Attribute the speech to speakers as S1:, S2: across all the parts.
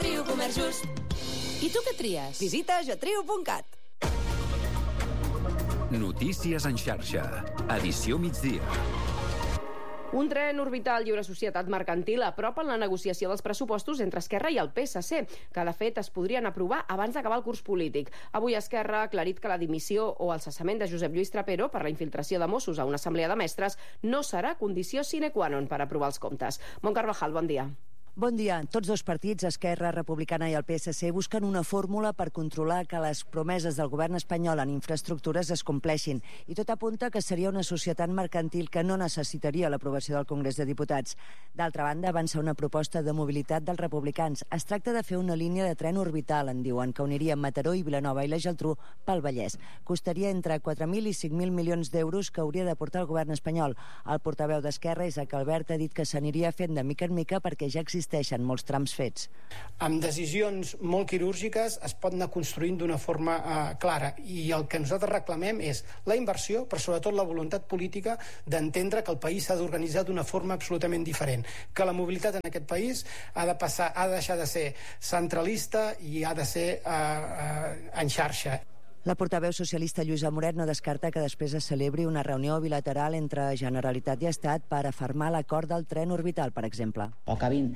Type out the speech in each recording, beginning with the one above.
S1: Trio Comerç Just. I tu què tries?
S2: Visita jatrio.cat.
S3: Notícies en xarxa. Edició migdia.
S4: Un tren orbital i una societat mercantil apropen la negociació dels pressupostos entre Esquerra i el PSC, que de fet es podrien aprovar abans d'acabar el curs polític. Avui Esquerra ha aclarit que la dimissió o el cessament de Josep Lluís Trapero per la infiltració de Mossos a una assemblea de mestres no serà condició sine qua non per aprovar els comptes. Mont Carvajal, bon dia.
S2: Bon dia. Tots dos partits, Esquerra Republicana i el PSC, busquen una fórmula per controlar que les promeses del govern espanyol en infraestructures es compleixin. I tot apunta que seria una societat mercantil que no necessitaria l'aprovació del Congrés de Diputats. D'altra banda, avança una proposta de mobilitat dels republicans. Es tracta de fer una línia de tren orbital, en diuen, que uniria Mataró i Vilanova i la Geltrú pel Vallès. Costaria entre 4.000 i 5.000 milions d'euros que hauria d'aportar el govern espanyol. El portaveu d'Esquerra, Isaac Albert, ha dit que s'aniria fent de mica en mica perquè ja existeixen molts trams fets.
S5: Amb decisions molt quirúrgiques es pot anar construint d'una forma clara, i el que nosaltres reclamem és la inversió, però sobretot la voluntat política d'entendre que el país s'ha d'organitzar d'una forma absolutament diferent, que la mobilitat en aquest país ha de deixar de ser centralista i ha de ser en xarxa.
S2: La portaveu socialista Lluïsa Moret no descarta que després es celebri una reunió bilateral entre Generalitat i Estat per afermar l'acord del tren orbital, per exemple.
S6: O acabin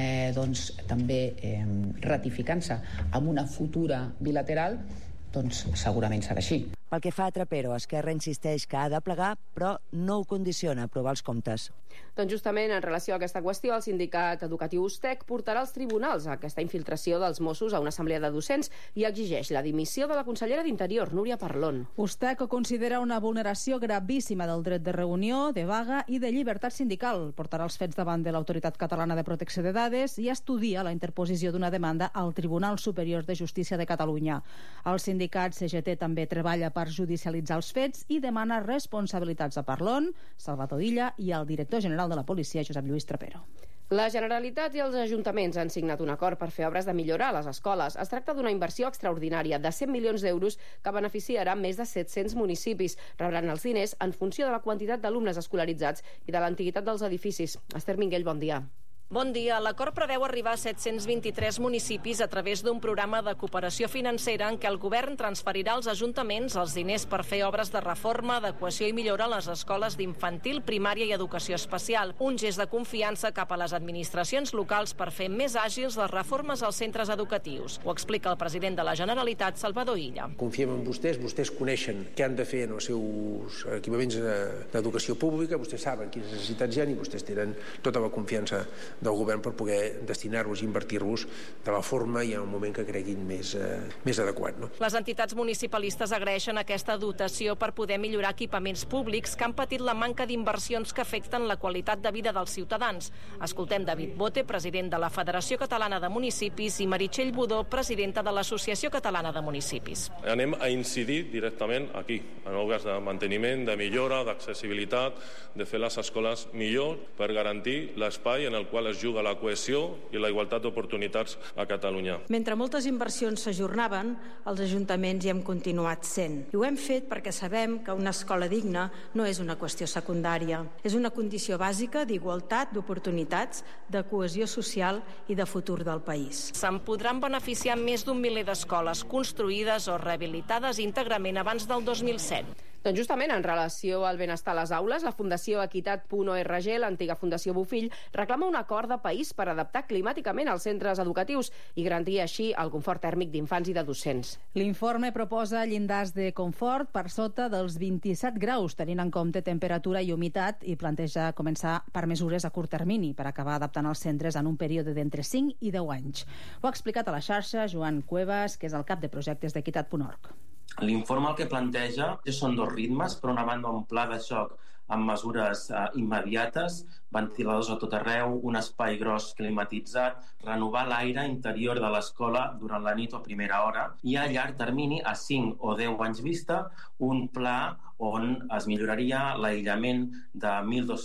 S6: també ratificant-se amb una futura bilateral, doncs segurament serà així.
S2: Pel que fa a Trapero, Esquerra insisteix que ha de plegar, però no ho condiciona a aprovar els comptes.
S4: Doncs justament en relació a aquesta qüestió, el sindicat educatiu USTEC portarà als tribunals aquesta infiltració dels Mossos a una assemblea de docents i exigeix la dimissió de la consellera d'Interior, Núria Parlon.
S7: USTEC considera una vulneració gravíssima del dret de reunió, de vaga i de llibertat sindical. Portarà els fets davant de l'Autoritat Catalana de Protecció de Dades i estudia la interposició d'una demanda al Tribunal Superior de Justícia de Catalunya. El sindicat CGT també treballa per judicialitzar els fets i demana responsabilitats a Parlon, Salvador Illa i al director general de la policia, Josep Lluís Trapero.
S4: La Generalitat i els ajuntaments han signat un acord per fer obres de millorar a les escoles. Es tracta d'una inversió extraordinària de 100 milions d'euros que beneficiarà més de 700 municipis. Rebran els diners en funció de la quantitat d'alumnes escolaritzats i de l'antiguitat dels edificis. Esther Minguell, bon dia.
S8: Bon dia. L'acord preveu arribar a 723 municipis a través d'un programa de cooperació financera en què el govern transferirà als ajuntaments els diners per fer obres de reforma, adequació i millora a les escoles d'infantil, primària i educació especial. Un gest de confiança cap a les administracions locals per fer més àgils les reformes als centres educatius. Ho explica el president de la Generalitat, Salvador Illa.
S9: Confiem en vostès coneixen què han de fer en els seus equipaments d'educació pública, vostès saben quines necessitats hi ha i vostès tenen tota la confiança del govern per poder destinar-los i invertir-los de la forma i en el moment que creguin més adequat. No?
S8: Les entitats municipalistes agraeixen aquesta dotació per poder millorar equipaments públics que han patit la manca d'inversions que afecten la qualitat de vida dels ciutadans. Escoltem David Bote, president de la Federació Catalana de Municipis, i Meritxell Budó, presidenta de l'Associació Catalana de Municipis.
S10: Anem a incidir directament aquí, en obres de manteniment, de millora, d'accessibilitat, de fer les escoles millor per garantir l'espai en el qual es juga la cohesió i la igualtat d'oportunitats a Catalunya.
S11: Mentre moltes inversions s'ajornaven, els ajuntaments hi hem continuat sent. I ho hem fet perquè sabem que una escola digna no és una qüestió secundària. És una condició bàsica d'igualtat d'oportunitats, de cohesió social i de futur del país.
S8: Se'n podran beneficiar més d'un miler d'escoles construïdes o rehabilitades íntegrament abans del 2007.
S4: Doncs justament en relació al benestar a les aules, la Fundació Equitat.org, l'antiga Fundació Bofill, reclama un acord de país per adaptar climàticament els centres educatius i garantir així el confort tèrmic d'infants i de docents.
S7: L'informe proposa llindars de confort per sota dels 27 graus, tenint en compte temperatura i humitat, i planteja començar per mesures a curt termini per acabar adaptant els centres en un període d'entre 5 i 10 anys. Ho ha explicat a la xarxa Joan Cuevas, que és el cap de projectes d'Equitat.org.
S12: L'informe el que planteja són dos ritmes. Per una banda, un pla de xoc amb mesures immediates, ventiladors a tot arreu, un espai gros climatitzat, renovar l'aire interior de l'escola durant la nit o a primera hora, i a llarg termini, a 5 o 10 anys vista, un pla on es milloraria l'aïllament de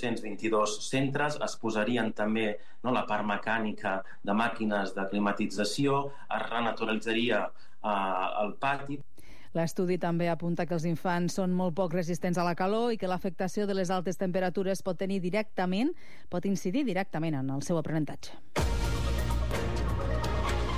S12: 1.222 centres, es posarien també la part mecànica de màquines de climatització, es renaturalitzaria el pati.
S7: L'estudi també apunta que els infants són molt poc resistents a la calor i que l'afectació de les altes temperatures pot incidir directament en el seu aprenentatge.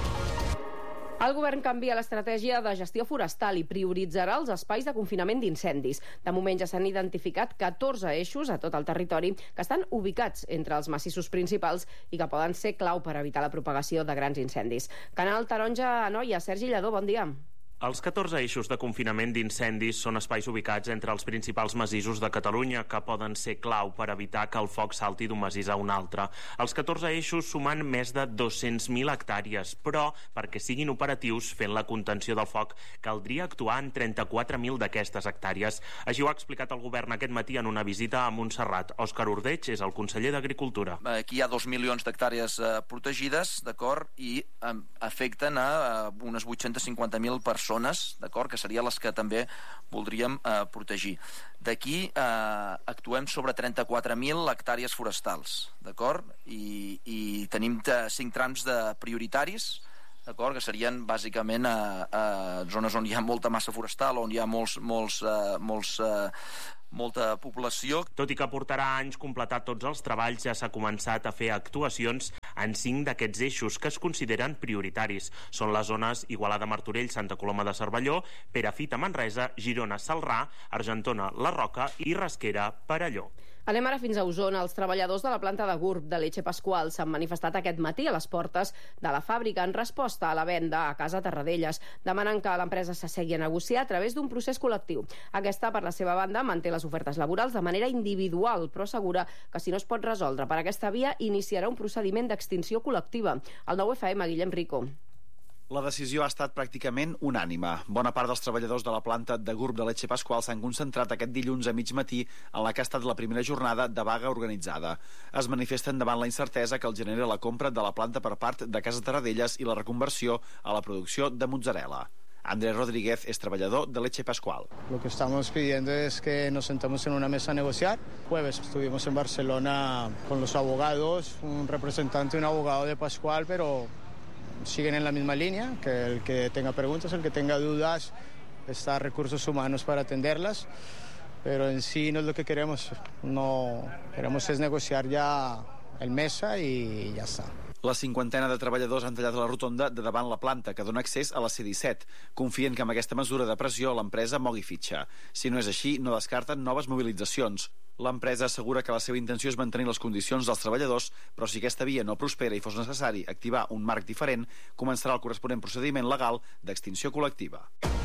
S4: El govern canvia l'estratègia de gestió forestal i prioritzarà els espais de confinament d'incendis. De moment ja s'han identificat 14 eixos a tot el territori que estan ubicats entre els massissos principals i que poden ser clau per evitar la propagació de grans incendis. Canal Taronja, Anoia, Sergi Lladó, bon dia.
S13: Els 14 eixos de confinament d'incendis són espais ubicats entre els principals massissos de Catalunya que poden ser clau per evitar que el foc salti d'un massís a un altre. Els 14 eixos sumen més de 200.000 hectàrees, però perquè siguin operatius fent la contenció del foc caldria actuar en 34.000 d'aquestes hectàrees. Així ho ha explicat el govern aquest matí en una visita a Montserrat. Òscar Ordeig és el conseller d'Agricultura.
S14: Aquí hi ha 2 milions d'hectàrees protegides, d'acord, i afecten a unes 850.000 persones, d'acord, que serien les que també voldríem protegir. D'aquí actuem sobre 34.000 hectàrees forestals, d'acord, i tenim 5 trams de prioritaris, d'acord, que serien bàsicament a zones on hi ha molta massa forestal, on hi ha molta població.
S13: Tot i que portarà anys completar tots els treballs, ja s'ha començat a fer actuacions en 5 d'aquests eixos que es consideren prioritaris. Són les zones Igualada-Martorell, Santa Coloma de Cervelló, Perafita, Manresa, Girona-Celrà, Argentona, La Roca i Rasquera-Perelló.
S4: Anem ara fins a Osona. Els treballadors de la planta de GURB de Leche Pascual s'han manifestat aquest matí a les portes de la fàbrica en resposta a la venda a Casa Tarradellas. Demanen que l'empresa s'assegui a negociar a través d'un procés col·lectiu. Aquesta, per la seva banda, manté les ofertes laborals de manera individual, però assegura que si no es pot resoldre per aquesta via, iniciarà un procediment d'extinció col·lectiva. El 9FM, Guillem Rico.
S15: La decisió ha estat pràcticament unànime. Bona part dels treballadors de la planta de GURB de Leche Pascual s'han concentrat aquest dilluns a mig matí en la que ha estat la primera jornada de vaga organitzada. Es manifesten davant la incertesa que els genera la compra de la planta per part de Casa Tarradellas i la reconversió a la producció de mozzarella. Andrés Rodríguez es treballador de Leche Pascual.
S16: Lo que estamos pidiendo es que nos sentemos en una mesa a negociar. Jueves estuvimos en Barcelona con los abogados, un representante y un abogado de Pascual, pero siguen en la misma línea, que el que tenga preguntas, el que tenga dudas, está Recursos Humanos para atenderlas, pero en sí no es lo que queremos. No queremos es negociar ya en mesa y ya está.
S15: La cinquantena de treballadors han tallat la rotonda de davant la planta, que dona accés a la C-17. Confien que amb aquesta mesura de pressió l'empresa mogui fitxa. Si no és així, no descarten noves mobilitzacions. L'empresa assegura que la seva intenció és mantenir les condicions dels treballadors, però si aquesta via no prospera i fos necessari activar un marc diferent, començarà el corresponent procediment legal d'extinció col·lectiva.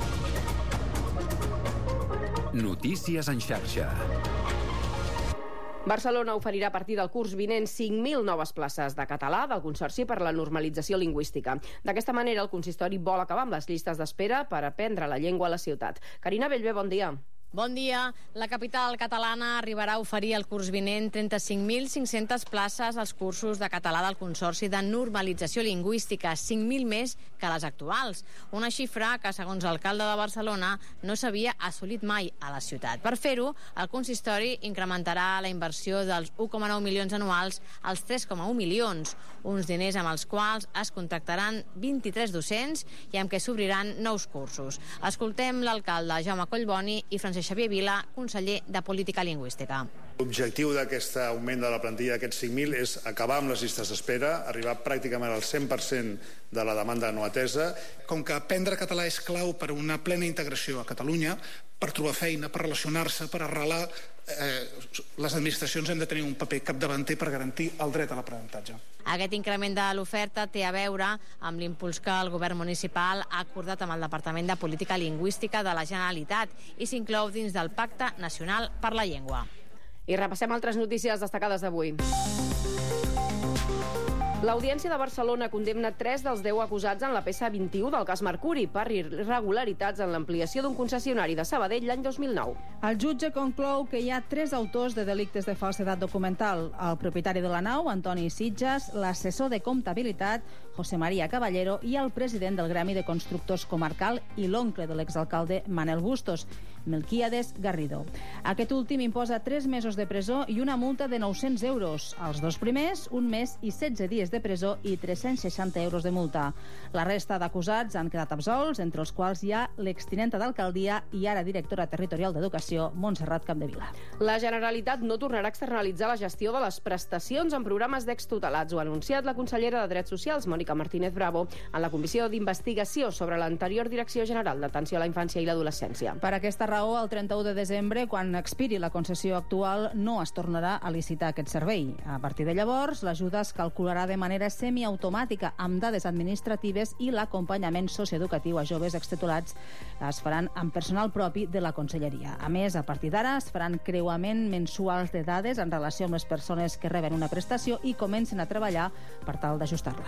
S3: Notícies en xarxa.
S4: Barcelona oferirà a partir del curs vinent 5.000 noves places de català del Consorci per la Normalització Lingüística. D'aquesta manera, el consistori vol acabar amb les llistes d'espera per aprendre la llengua a la ciutat. Carina Bellver, bon dia.
S17: Bon dia. La capital catalana arribarà a oferir el curs vinent 35.500 places als cursos de català del Consorci de Normalització Lingüística, 5.000 més que les actuals. Una xifra que, segons l'alcalde de Barcelona, no s'havia assolit mai a la ciutat. Per fer-ho, el consistori incrementarà la inversió dels 1,9 milions anuals als 3,1 milions, uns diners amb els quals es contractaran 23 docents i amb què s'obriran nous cursos. Escoltem l'alcalde Jaume Collboni i Francesc Xavier Vila, conseller de Política Lingüística.
S18: L'objectiu d'aquest augment de la plantilla d'aquests 5.000 és acabar amb les llistes d'espera, arribar pràcticament al 100% de la demanda no atesa.
S5: Com que aprendre català és clau per una plena integració a Catalunya, per trobar feina, per relacionar-se, per arrelar, les administracions han de tenir un paper capdavanter per garantir el dret a l'aprenentatge.
S17: Aquest increment de l'oferta té a veure amb l'impuls que el govern municipal ha acordat amb el Departament de Política Lingüística de la Generalitat i s'inclou dins del Pacte Nacional per la Llengua.
S4: I repassem altres notícies destacades d'avui. L'Audiència de Barcelona condemna 3 dels 10 acusats en la peça 21 del cas Mercuri per irregularitats en l'ampliació d'un concessionari de Sabadell l'any 2009.
S7: El jutge conclou que hi ha 3 autors de delictes de falsedat documental: el propietari de la nau, Antoni Sitges, l'assessor de comptabilitat, José María Caballero, i el president del Gremi de Constructors Comarcal i l'oncle de l'exalcalde Manel Bustos. Melquiades Garrido. Aquest últim imposa 3 mesos de presó i una multa de 900 euros. Els 2 primers, 1 mes i 16 dies de presó i 360 euros de multa. La resta d'acusats han quedat absolts, entre els quals hi ha l'extinenta d'alcaldia i ara directora territorial d'Educació, Montserrat Capdevila.
S4: La Generalitat no tornarà a externalitzar la gestió de les prestacions en programes d'extutelats. Ho ha anunciat la consellera de Drets Socials, Mònica Martínez Bravo, en la Comissió d'Investigació sobre l'anterior Direcció General d'Atenció a la Infància i l'Adolescència.
S7: Per aquesta raó, el 31 de desembre, quan expiri la concessió actual, no es tornarà a licitar aquest servei. A partir de llavors, l'ajuda es calcularà de manera semiautomàtica amb dades administratives i l'acompanyament socioeducatiu a joves extitulats es faran amb personal propi de la Conselleria. A més, a partir d'ara es faran creuament mensuals de dades en relació amb les persones que reben una prestació i comencen a treballar per tal d'ajustar-la.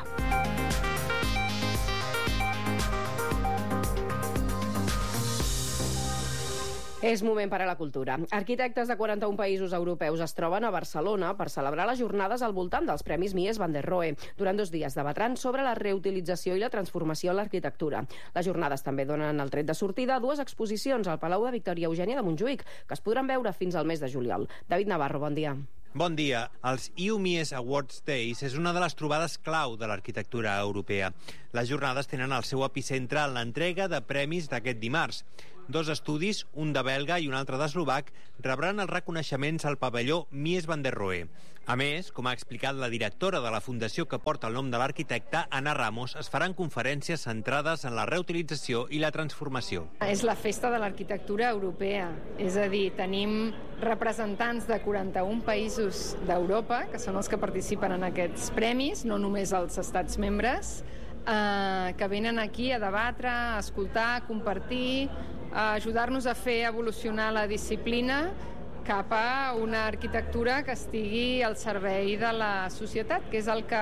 S4: És moment per a la cultura. Arquitectes de 41 països europeus es troben a Barcelona per celebrar les jornades al voltant dels Premis Mies van der Rohe. Durant 2 dies debatran sobre la reutilització i la transformació en l'arquitectura. Les jornades també donen el tret de sortida a 2 exposicions al Palau de Victòria Eugènia de Montjuïc, que es podran veure fins al mes de juliol. David Navarro, bon dia.
S19: Bon dia. Els EU Mies Awards Days és una de les trobades clau de l'arquitectura europea. Les jornades tenen el seu epicentre en l'entrega de premis d'aquest dimarts. 2 estudis, un de belga i un altre d'eslovac, rebran els reconeixements al pavelló Mies van der Rohe. A més, com ha explicat la directora de la fundació que porta el nom de l'arquitecte, Anna Ramos, es faran conferències centrades en la reutilització i la transformació.
S20: És la festa de l'arquitectura europea, és a dir, tenim representants de 41 països d'Europa, que són els que participen en aquests premis, no només els estats membres, que venen aquí a debatre, a escoltar, a compartir, a ajudar-nos a fer evolucionar la disciplina cap a una arquitectura que estigui al servei de la societat, que és el que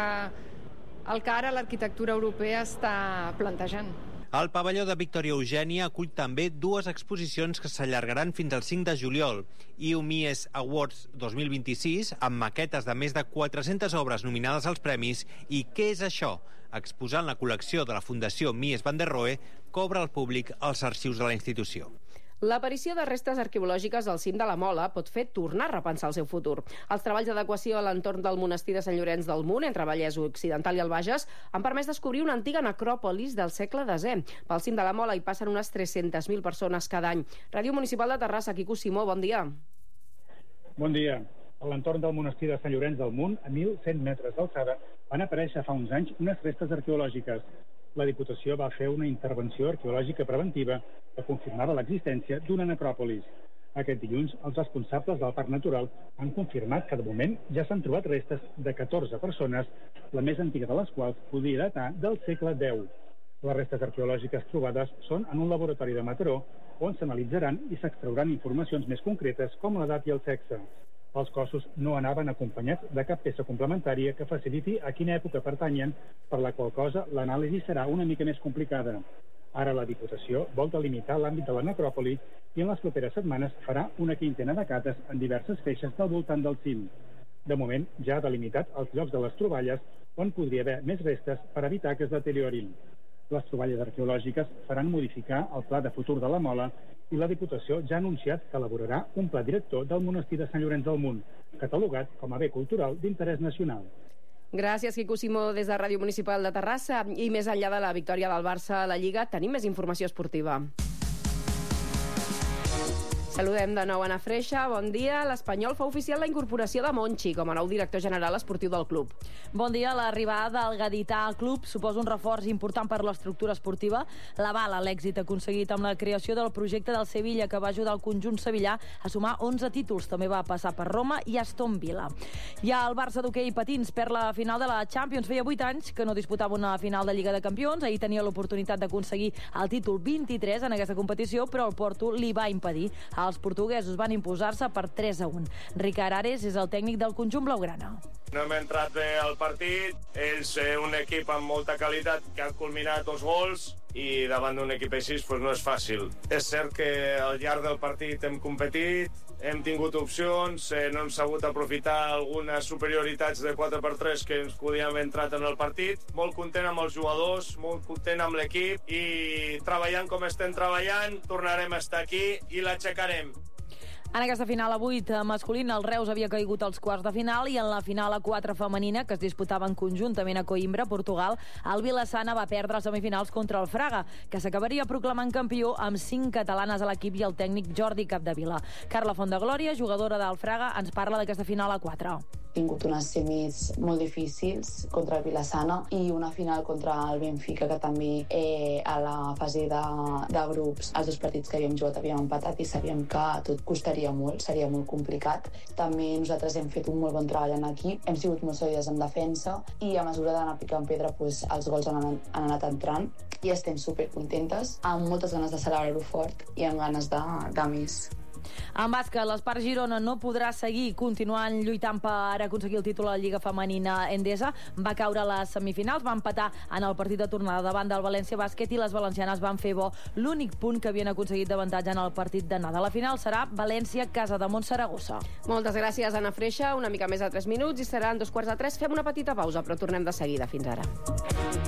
S20: ara l'arquitectura europea està plantejant.
S19: El pavelló de Victòria Eugènia acull també 2 exposicions que s'allargaran fins al 5 de juliol. EU Mies Awards 2026, amb maquetes de més de 400 obres nominades als premis, i Què és això?, exposant la col·lecció de la Fundació Mies van der Rohe, que obre al públic els arxius de la institució.
S4: L'aparició de restes arqueològiques al cim de la Mola pot fer tornar a repensar el seu futur. Els treballs d'adequació a l'entorn del monestir de Sant Llorenç del Munt, entre Vallès Occidental i el Bages, han permès descobrir una antiga necròpolis del segle X. Pel cim de la Mola hi passen unes 300.000 persones cada any. Ràdio Municipal de Terrassa, Quico Simó, bon dia.
S21: Bon dia. A l'entorn del monestir de Sant Llorenç del Munt, a 1.100 metres d'alçada, van aparèixer fa uns anys unes restes arqueològiques. La Diputació va fer una intervenció arqueològica preventiva que confirmava l'existència d'una necròpolis. Aquest dilluns, els responsables del Parc Natural han confirmat que de moment ja s'han trobat restes de 14 persones, la més antiga de les quals podria datar del segle X. Les restes arqueològiques trobades són en un laboratori de Mataró, on s'analitzaran i s'extrauran informacions més concretes com l'edat i el sexe. Els cossos no anaven acompanyats de cap peça complementària que faciliti a quina època pertanyen, per la qual cosa l'anàlisi serà una mica més complicada. Ara la Diputació vol delimitar l'àmbit de la necròpoli i en les properes setmanes farà una quintena de cates en diverses feixes del voltant del cim. De moment ja ha delimitat els llocs de les troballes on podria haver més restes per evitar que es deteriorin. Les troballes arqueològiques faran modificar el pla de futur de la Mola i la Diputació ja ha anunciat que elaborarà un pla director del monestir de Sant Llorenç del Munt, catalogat com a bé cultural d'interès nacional.
S4: Gràcies, Quico Simó, des de Ràdio Municipal de Terrassa. I més enllà de la victòria del Barça a la Lliga, tenim més informació esportiva. Saludem de nou Anna Freixa. Bon dia. L'Espanyol fa oficial la incorporació de Monchi com a nou director general esportiu del club.
S22: Bon dia. L'arribada del gadità al club suposa un reforç important per l'estructura esportiva. L'avala l'èxit aconseguit amb la creació del projecte del Sevilla, que va ajudar el conjunt sevillà a sumar 11 títols. També va passar per Roma i Aston Villa. Ja el Barça d'hoquei patins perd la final de la Champions. Feia 8 anys que no disputava una final de Lliga de Campions. Ahir tenia l'oportunitat d'aconseguir el títol 23 en aquesta competició, però el Porto li va impedir. Els portuguesos van imposar-se per 3-1. Ricard Ares és el tècnic del conjunt blaugrana.
S1: No hem entrat bé al partit, ells un equip amb molta qualitat que ha culminat 2 gols i davant d'un equip així no és fàcil. És cert que al llarg del partit hem competit, hem tingut opcions, no hem sabut aprofitar algunes superioritats de 4x3 que ens podíem haver entrat en el partit. Molt content amb els jugadors, molt content amb l'equip i treballant com estem treballant, tornarem a estar aquí i l'aixecarem.
S22: En aquesta final a 8 masculina, el Reus havia caigut als quarts de final i en la final a 4 femenina, que es disputaven conjuntament a Coimbra, Portugal, el Vilassana va perdre les semifinals contra el Fraga, que s'acabaria proclamant campió amb 5 catalanes a l'equip i el tècnic Jordi Capdevila. Carla Fondeglòria, jugadora del Fraga, ens parla d'aquesta final a 4.
S6: Tingut unes semis molt difícils contra el Vilassana i una final contra el Benfica, que també a la fase de grups, els 2 partits que havíem jugat havíem empatat i sabíem que tot costaria molt, seria molt complicat. També nosaltres hem fet un molt bon treball en equip, hem sigut molt sòlides en defensa i a mesura d'anar picant pedra els gols han anat entrant i estem supercontentes, amb moltes ganes de celebrar-ho fort i amb ganes de més.
S22: En bàsquet, l'Espart Girona no podrà seguir continuant lluitant per aconseguir el títol a la Lliga Femenina Endesa. Va caure a les semifinals, va empatar en el partit de tornada davant del València Bàsquet i les valencianes van fer bo l'únic punt que havien aconseguit d'avantatge en el partit d'anada. La final serà València-Casademont Saragossa.
S4: Moltes gràcies, Anna Freixa. Una mica més de 3 minuts i seran 2:45. Fem una petita pausa, però tornem de seguida. Fins ara.